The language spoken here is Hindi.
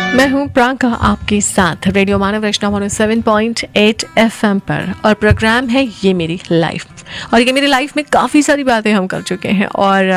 मैं हूं प्रियंका आपके साथ रेडियो मानव रचना 107.8 FM पर, और प्रोग्राम है ये मेरी लाइफ। और ये मेरी लाइफ में काफ़ी सारी बातें हम कर चुके हैं, और